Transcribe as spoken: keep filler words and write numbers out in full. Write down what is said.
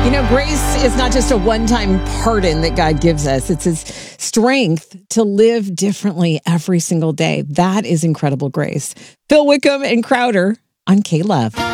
You know, grace is not just a one-time pardon that God gives us. It's his strength to live differently every single day. That is incredible grace. Phil Wickham and Crowder on K-Love.